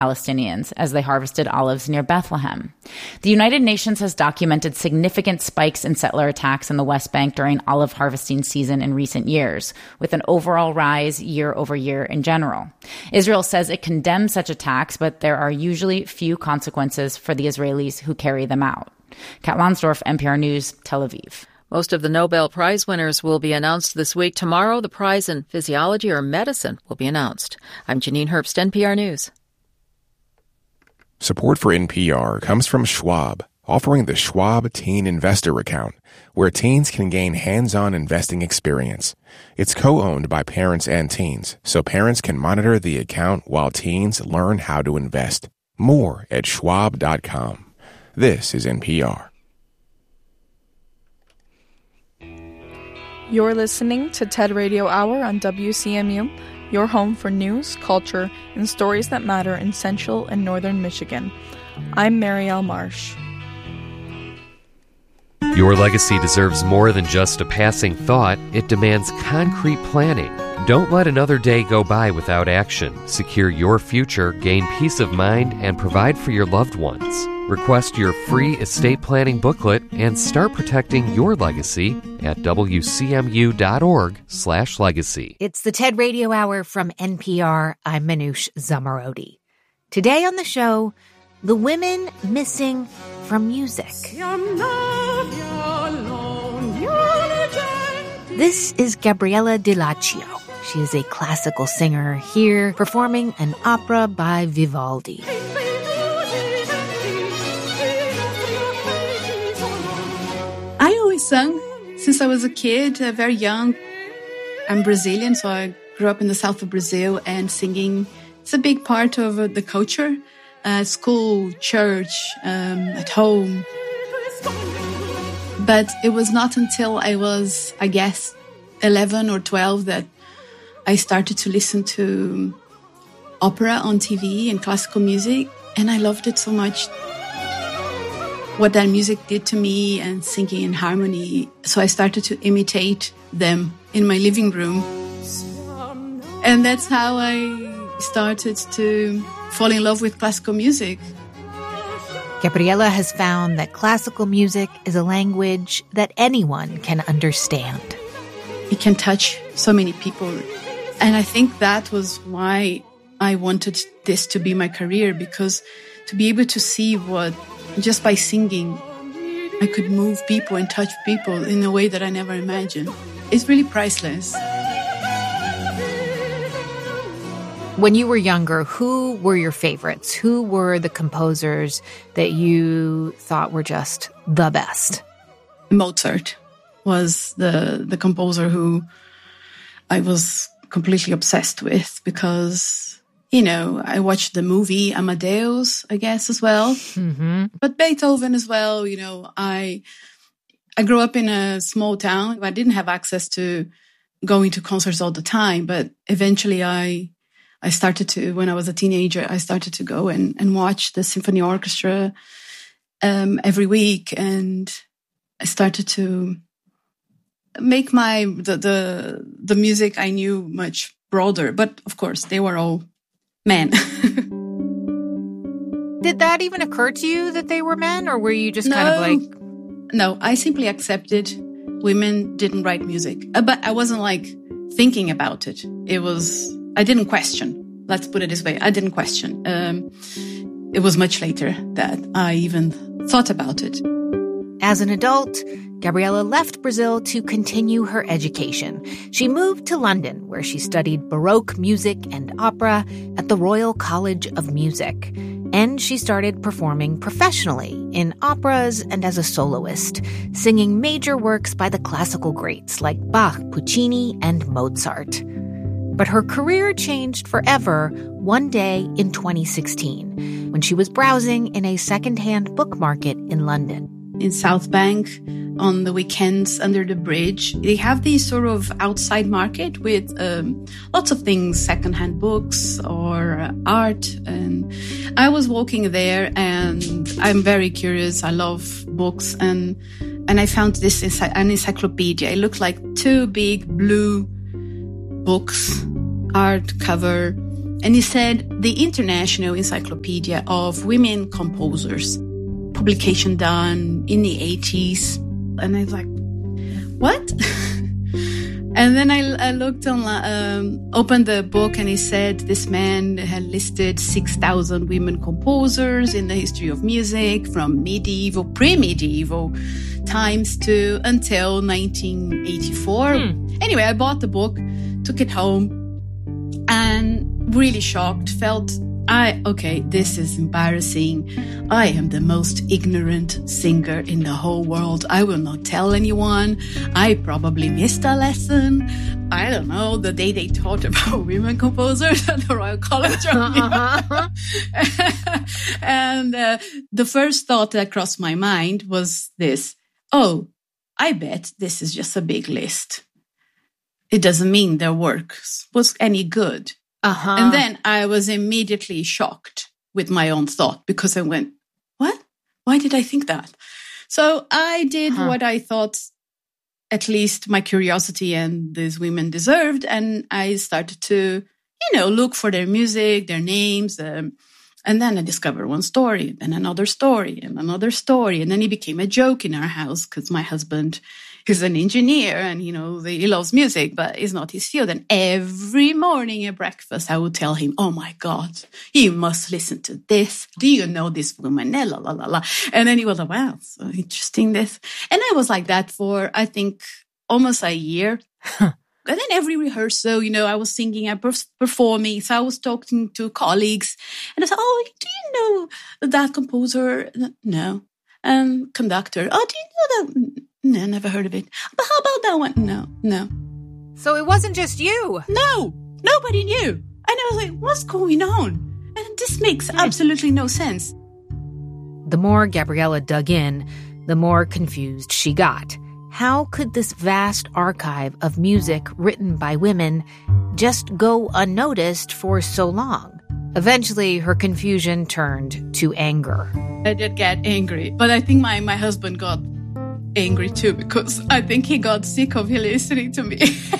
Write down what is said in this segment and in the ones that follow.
Palestinians as they harvested olives near Bethlehem. The United Nations has documented significant spikes in settler attacks in the West Bank during olive harvesting season in recent years, with an overall rise year over year in general. Israel says it condemns such attacks, but there are usually few consequences for the Israelis who carry them out. Kat Lonsdorf, NPR News, Tel Aviv. Most of the Nobel Prize winners will be announced this week. Tomorrow, the prize in physiology or medicine will be announced. I'm Janine Herbst, NPR News. Support for NPR comes from Schwab, offering the Schwab Teen Investor Account, where teens can gain hands-on investing experience. It's co-owned by parents and teens, so parents can monitor the account while teens learn how to invest. More at schwab.com. This is NPR. You're listening to TED Radio Hour on WCMU, your home for news, culture, and stories that matter in central and northern Michigan. I'm Marielle Marsh. Your legacy deserves more than just a passing thought. It demands concrete planning. Don't let another day go by without action. Secure your future, gain peace of mind, and provide for your loved ones. Request your free estate planning booklet and start protecting your legacy at wcmu.org/legacy. It's the TED Radio Hour from NPR. I'm Manoush Zomorodi. Today on the show, the women missing from music. This is Gabriella Di Laccio. She is a classical singer here performing an opera by Vivaldi. I always sung since I was a kid, very young. I'm Brazilian, so I grew up in the south of Brazil, and singing is a big part of the culture. School, church, at home. But it was not until I was, 11 or 12 that I started to listen to opera on TV and classical music, and I loved it so much. What that music did to me and singing in harmony. So I started to imitate them in my living room. And that's how I started to fall in love with classical music. Gabriella has found that classical music is a language that anyone can understand. It can touch so many people. And I think that was why I wanted this to be my career, because to be able to see what, just by singing, I could move people and touch people in a way that I never imagined. It's really priceless. When you were younger, who were your favorites? Who were the composers that you thought were just the best? Mozart was the composer who I was completely obsessed with because, I watched the movie Amadeus, as well. Mm-hmm. But Beethoven as well, I grew up in a small town. I didn't have access to going to concerts all the time, but eventually I started to, when I was a teenager, I started to go and watch the symphony orchestra every week, and I started to make the music I knew much broader. But of course, they were all men. Did that even occur to you that they were men, or were you just kind of like... No, I simply accepted women didn't write music. But I wasn't thinking about it. I didn't question. Let's put it this way. I didn't question. It was much later that I even thought about it. As an adult, Gabriella left Brazil to continue her education. She moved to London, where she studied Baroque music and opera at the Royal College of Music. And she started performing professionally in operas and as a soloist, singing major works by the classical greats like Bach, Puccini, and Mozart. But her career changed forever one day in 2016, when she was browsing in a secondhand book market in London. In South Bank, on the weekends under the bridge, they have this sort of outside market with lots of things, secondhand books or art. And I was walking there, and I'm very curious. I love books. And I found this an encyclopedia. It looked like two big blue books, hardcover, And he said, the International Encyclopedia of Women Composers, publication done in the 80s. And I was like, what? And then I looked on, opened the book, and he said this man had listed 6,000 women composers in the history of music from medieval, pre-medieval times to until 1984. Anyway, I bought the book, took it home, and really shocked, felt, this is embarrassing. I am the most ignorant singer in the whole world. I will not tell anyone. I probably missed a lesson. I don't know, the day they taught about women composers at the Royal College of Music. And the first thought that crossed my mind was this: I bet this is just a big list. It doesn't mean their work was any good. And then I was immediately shocked with my own thought, because I went, what? Why did I think that? So I did what I thought at least my curiosity and these women deserved. And I started to, look for their music, their names. And then I discovered one story, then another story, and another story. And then it became a joke in our house, because my husband is an engineer and, he loves music, but it's not his field. And every morning at breakfast, I would tell him, oh my God, you must listen to this. Do you know this woman? La, la, la, la. And then he was like, wow, so interesting this. And I was like that for, I think, almost a year. And then every rehearsal, I was singing and performing. So I was talking to colleagues and I said, do you know that composer? No. Conductor. Oh, do you know that? No, never heard of it. But how about that one? No. So it wasn't just you? No, nobody knew. And I was like, what's going on? And this makes absolutely no sense. The more Gabriella dug in, the more confused she got. How could this vast archive of music written by women just go unnoticed for so long? Eventually, her confusion turned to anger. I did get angry, but I think my husband got angry too, because I think he got sick of listening to me.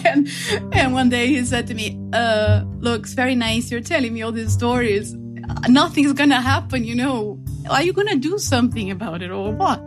and one day he said to me, look, it's very nice you're telling me all these stories. Nothing's gonna happen, Are you gonna do something about it or what?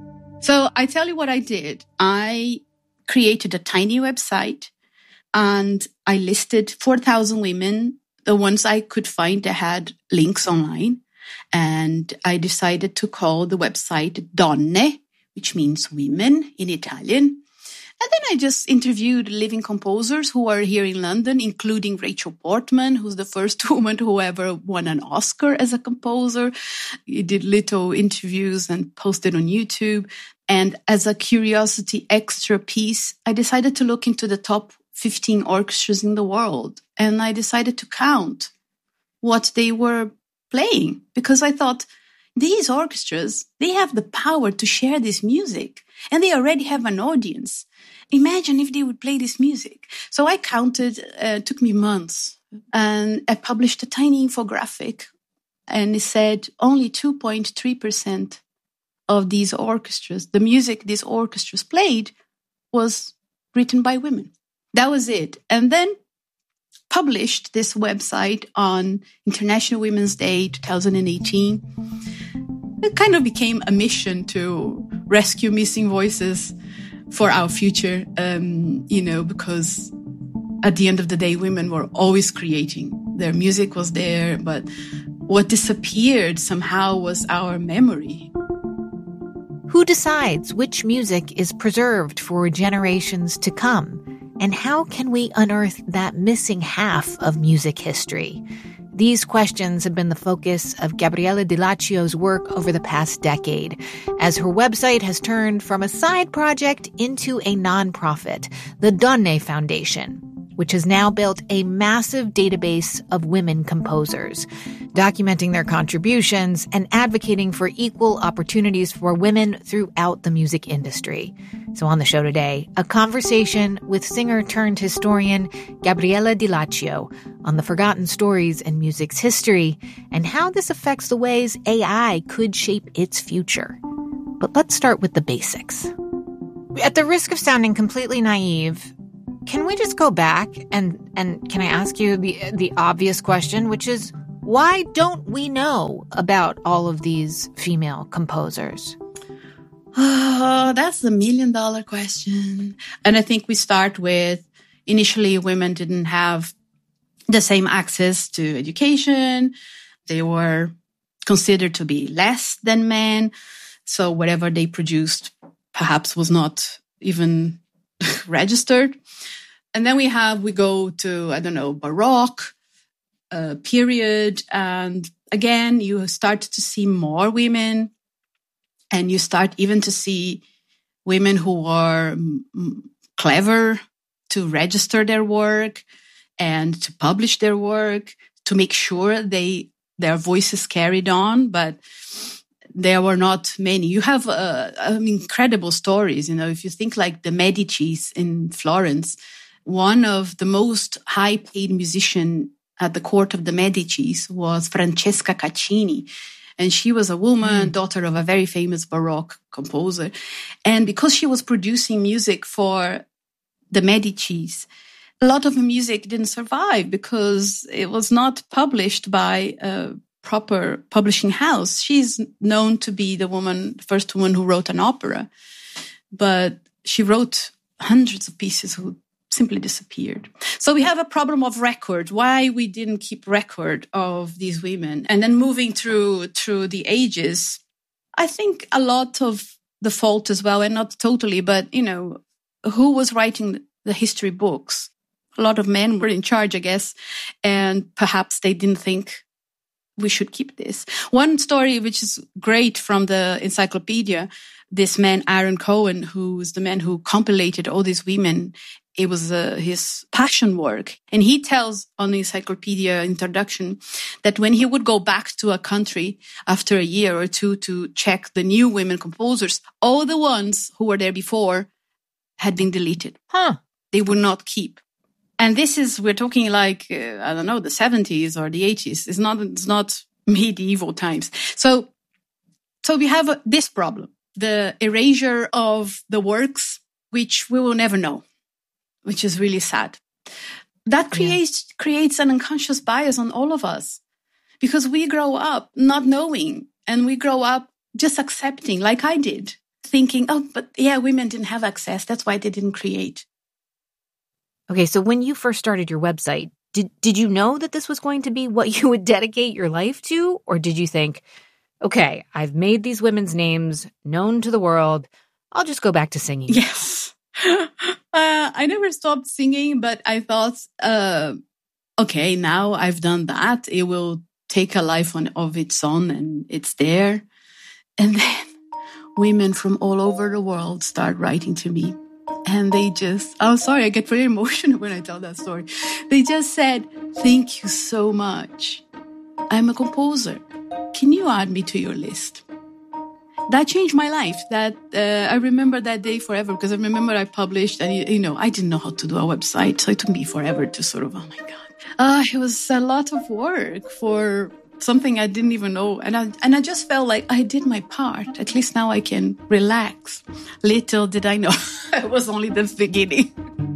So I tell you what I did. I created a tiny website and I listed 4,000 women, the ones I could find that had links online. And I decided to call the website Donne, which means women in Italian. And then I just interviewed living composers who are here in London, including Rachel Portman, who's the first woman who ever won an Oscar as a composer. He did little interviews and posted on YouTube. And as a curiosity extra piece, I decided to look into the top 15 orchestras in the world. And I decided to count what they were playing, because I thought, these orchestras, they have the power to share this music, and they already have an audience. Imagine if they would play this music. So I counted, it took me months, and I published a tiny infographic, and it said only 2.3% of these orchestras, the music these orchestras played, was written by women. That was it. And then published this website on International Women's Day 2018. It kind of became a mission to rescue missing voices for our future, because at the end of the day, women were always creating. Their music was there, but what disappeared somehow was our memory. Who decides which music is preserved for generations to come? And how can we unearth that missing half of music history? These questions have been the focus of Gabriella Di Laccio's work over the past decade, as her website has turned from a side project into a nonprofit, the Donne Foundation, which has now built a massive database of women composers, documenting their contributions and advocating for equal opportunities for women throughout the music industry. So on the show today, a conversation with singer-turned-historian Gabriella Di Laccio on the forgotten stories in music's history and how this affects the ways AI could shape its future. But let's start with the basics. At the risk of sounding completely naive, can we just go back and can I ask you the obvious question, which is, why don't we know about all of these female composers? Oh, that's the $1 million question. And I think we start with, initially, women didn't have the same access to education. They were considered to be less than men. So whatever they produced perhaps was not even registered. And then we go to, Baroque period. And again, you start to see more women, and you start even to see women who are clever to register their work and to publish their work, to make sure their voices carried on. But there were not many. You have incredible stories. If you think like the Medicis in Florence, one of the most high-paid musicians at the court of the Medicis was Francesca Caccini. And she was a woman, daughter of a very famous Baroque composer. And because she was producing music for the Medicis, a lot of the music didn't survive because it was not published by a proper publishing house. She's known to be the first woman who wrote an opera, but she wrote hundreds of pieces who simply disappeared. So we have a problem of record, why we didn't keep record of these women. And then moving through the ages, I think a lot of the fault as well, and not totally, but, who was writing the history books? A lot of men were in charge, I guess, and perhaps they didn't think we should keep this. One story, which is great from the encyclopedia, this man, Aaron Cohen, who is the man who compilated all these women, it was his passion work. And he tells on the encyclopedia introduction that when he would go back to a country after a year or two to check the new women composers, all the ones who were there before had been deleted. They would not keep. And we're talking like, the 70s or the 80s. It's not medieval times. So we have this problem, the erasure of the works, which we will never know, which is really sad. That creates an unconscious bias on all of us, because we grow up not knowing, and we grow up just accepting, like I did, thinking, women didn't have access. That's why they didn't create. Okay, so when you first started your website, did you know that this was going to be what you would dedicate your life to? Or did you think, okay, I've made these women's names known to the world, I'll just go back to singing? Yes. I never stopped singing, but I thought, okay, now I've done that. It will take a life of its own, and it's there. And then women from all over the world start writing to me. And they I get very emotional when I tell that story. They just said, thank you so much. I'm a composer. Can you add me to your list? That changed my life. I remember that day forever, because I remember I published, and I didn't know how to do a website. So it took me forever to sort of, oh my God. It was a lot of work for something I didn't even know. And I just felt like I did my part. At least now I can relax. Little did I know, it was only the beginning.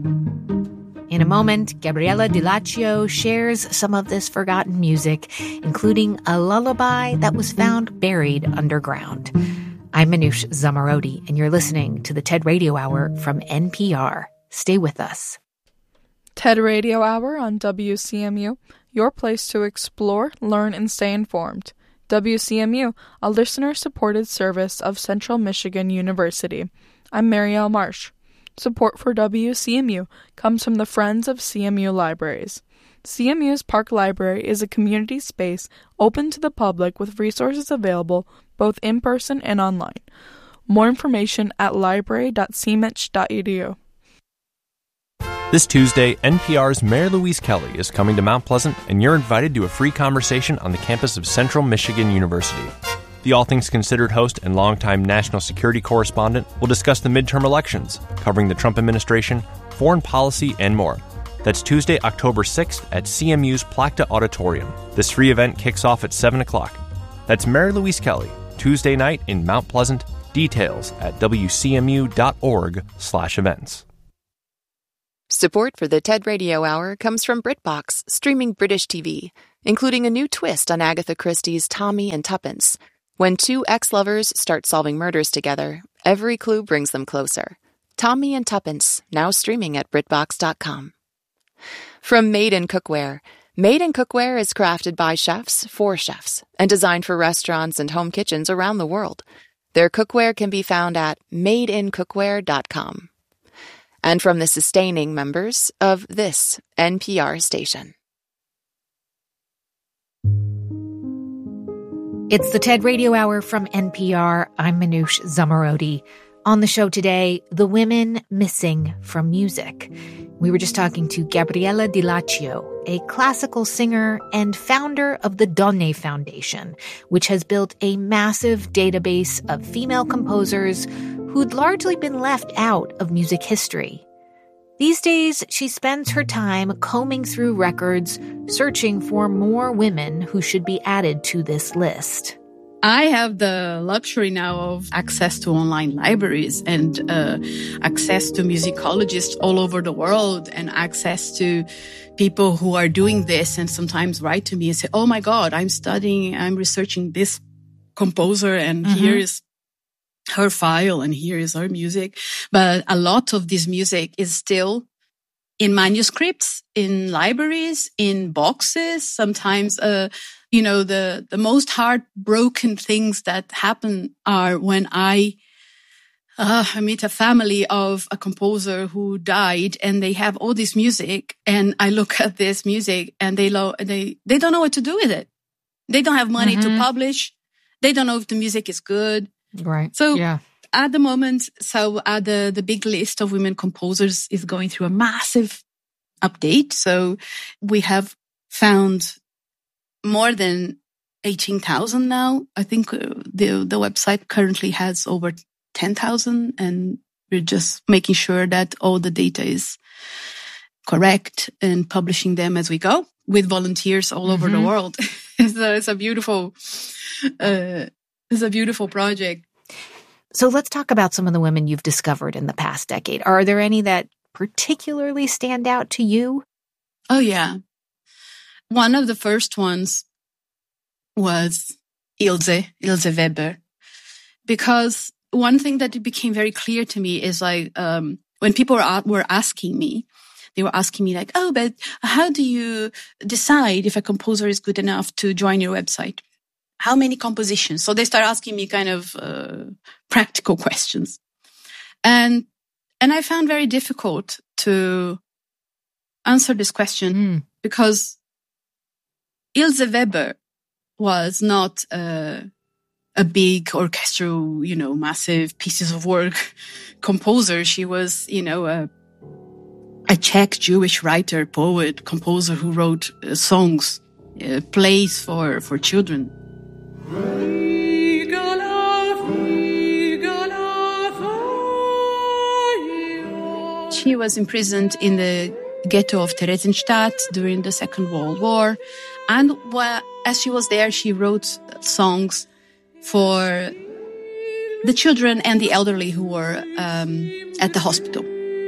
In a moment, Gabriella Di Laccio shares some of this forgotten music, including a lullaby that was found buried underground. I'm Manoush Zomorodi, and you're listening to the TED Radio Hour from NPR. Stay with us. TED Radio Hour on WCMU, your place to explore, learn, and stay informed. WCMU, a listener-supported service of Central Michigan University. I'm Marielle Marsh. Support for WCMU comes from the Friends of CMU Libraries. CMU's Park Library is a community space open to the public with resources available both in person and online. More information at library.cmich.edu. This Tuesday, NPR's Mary Louise Kelly is coming to Mount Pleasant, and you're invited to a free conversation on the campus of Central Michigan University. The All Things Considered host and longtime national security correspondent will discuss the midterm elections, covering the Trump administration, foreign policy, and more. That's Tuesday, October 6th at CMU's Plakta Auditorium. This free event kicks off at 7 o'clock. That's Mary Louise Kelly, Tuesday night in Mount Pleasant. Details at wcmu.org/events. Support for the TED Radio Hour comes from BritBox, streaming British TV, including a new twist on Agatha Christie's Tommy and Tuppence. When two ex-lovers start solving murders together, every clue brings them closer. Tommy and Tuppence, now streaming at BritBox.com. From Made in Cookware. Made in Cookware is crafted by chefs for chefs and designed for restaurants and home kitchens around the world. Their cookware can be found at madeincookware.com. And from the sustaining members of this NPR station. It's the TED Radio Hour from NPR. I'm Manoush Zomorodi. On the show today, the women missing from music. We were just talking to Gabriella Di Laccio, a classical singer and founder of the Donne Foundation, which has built a massive database of female composers who'd largely been left out of music history. These days, she spends her time combing through records, searching for more women who should be added to this list. I have the luxury now of access to online libraries and access to musicologists all over the world and access to people who are doing this and sometimes write to me and say, oh my God, I'm researching this composer and here is her file and here is her music. But a lot of this music is still in manuscripts, in libraries, in boxes. Sometimes, the most heartbroken things that happen are when I meet a family of a composer who died and they have all this music and I look at this music and they don't know what to do with it. They don't have money to publish. They don't know if the music is good. Right. So at the moment, the big list of women composers is going through a massive update. So we have found more than 18,000 now. I think the website currently has over 10,000 and we're just making sure that all the data is correct and publishing them as we go with volunteers all over the world. So it's a beautiful project. So let's talk about some of the women you've discovered in the past decade. Are there any that particularly stand out to you? Oh, yeah. One of the first ones was Ilse Weber. Because one thing that became very clear to me is when people were asking me, they were asking me like, oh, but how do you decide if a composer is good enough to join your website? How many compositions? So they start asking me kind of practical questions. And I found very difficult to answer this question because Ilse Weber was not a big orchestral, massive pieces of work composer. She was, a Czech Jewish writer, poet, composer who wrote songs, plays for children. She was imprisoned in the ghetto of Theresienstadt during the Second World War. And as she was there, she wrote songs for the children and the elderly who were at the hospital.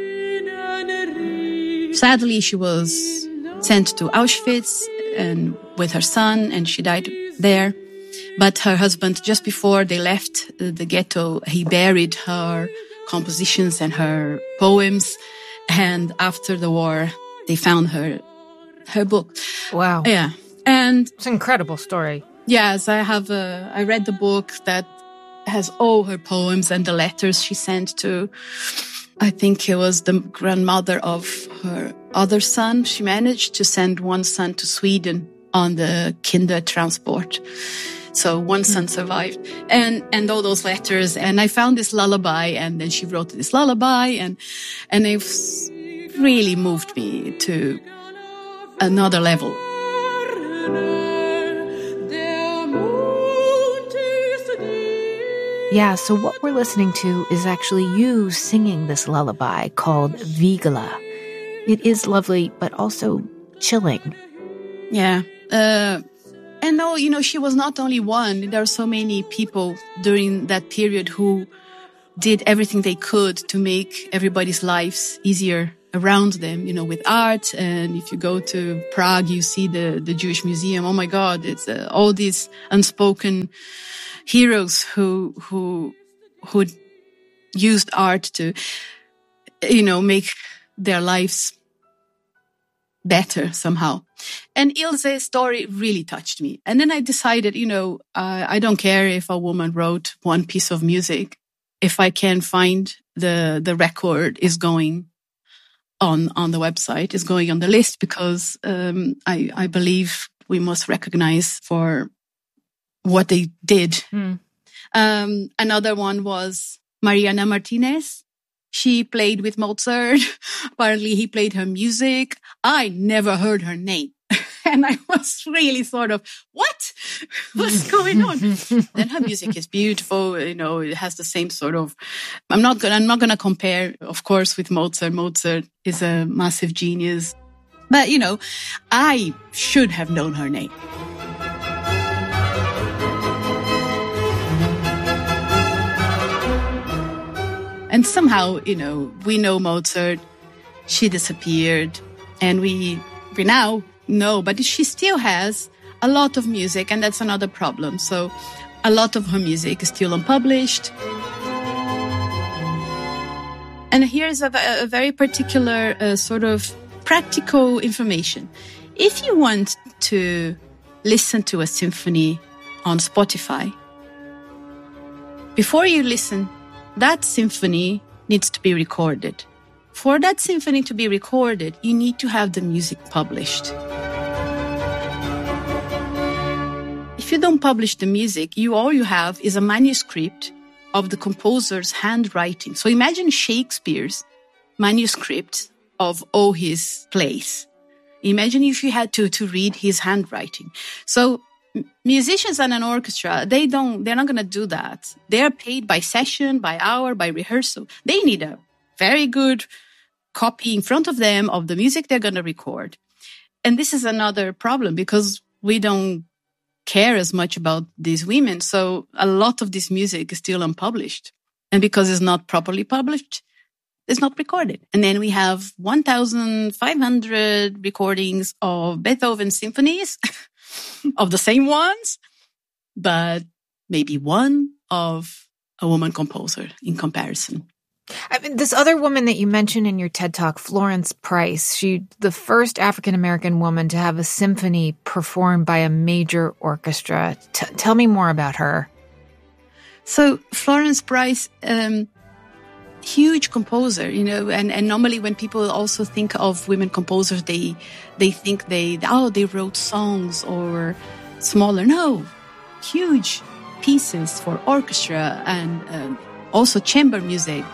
Sadly, she was sent to Auschwitz and with her son, and she died there. But her husband, just before they left the ghetto, he buried her compositions and her poems. And after the war, they found her book. Wow. Yeah. And it's an incredible story. Yes, I read the book that has all her poems and the letters she sent to, I think it was the grandmother of her other son. She managed to send one son to Sweden on the Kindertransport. So one son survived and all those letters. And I found this lullaby and then she wrote this lullaby and it really moved me to another level. Yeah, so what we're listening to is actually you singing this lullaby called Vigala. It is lovely, but also chilling. Yeah. And though, she was not only one. There are so many people during that period who did everything they could to make everybody's lives easier around them, with art. And if you go to Prague, you see the Jewish Museum. Oh my God, it's all these unspoken heroes who used art to, make their lives better somehow. And Ilse's story really touched me. And then I decided, I don't care if a woman wrote one piece of music. If I can find the record is going on the website, is going on the list, because I believe we must recognize for what they did. Another one was Mariana Martinez. She played with Mozart. Apparently, he played her music. I never heard her name. And I was really sort of, what's going on? Then her music is beautiful. It has the same sort of, I'm not going to compare, of course, with Mozart. Mozart is a massive genius. But, I should have known her name. And somehow, we know Mozart, she disappeared, and we now know, but she still has a lot of music, and that's another problem. So a lot of her music is still unpublished. And here's a very particular sort of practical information. If you want to listen to a symphony on Spotify, before you listen, that symphony needs to be recorded. For that symphony to be recorded, you need to have the music published. If you don't publish the music, all you have is a manuscript of the composer's handwriting. So imagine Shakespeare's manuscript of all his plays. Imagine if you had to read his handwriting. So musicians and an orchestra, they're not going to do that. They're paid by session, by hour, by rehearsal. They need a very good copy in front of them of the music they're going to record. And this is another problem, because we don't care as much about these women. So a lot of this music is still unpublished. And because it's not properly published, it's not recorded. And then we have 1,500 recordings of Beethoven symphonies, of the same ones, but maybe one of a woman composer in comparison. I mean, this other woman that you mentioned in your TED Talk, Florence Price, the first African-American woman to have a symphony performed by a major orchestra. Tell me more about her. So Florence Price, huge composer, and normally when people also think of women composers, they think they wrote songs or smaller. No, huge pieces for orchestra and also chamber music.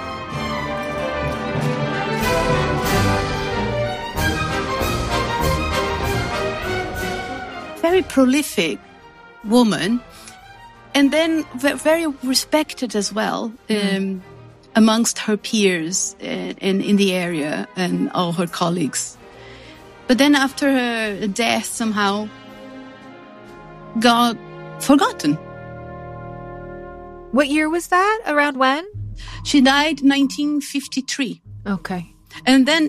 Very prolific woman, and then very respected as well amongst her peers in the area and all her colleagues. But then after her death, somehow got forgotten. What year was that? Around when? She died 1953. Okay. And then,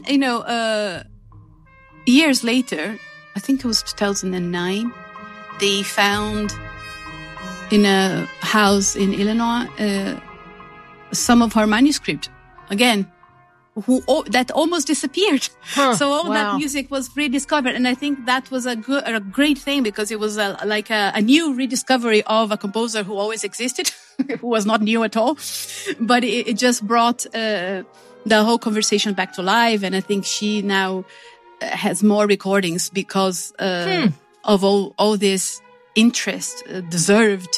years later, I think it was 2009, they found in a house in Illinois some of her manuscript. Again, that almost disappeared. So all that music was rediscovered. And I think that was a great thing, because it was like a new rediscovery of a composer who always existed, who was not new at all. But it just brought the whole conversation back to life. And I think she now has more recordings because of all this interest, deserved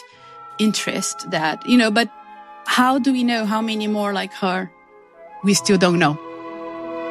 interest that, but how do we know how many more like her? We still don't know.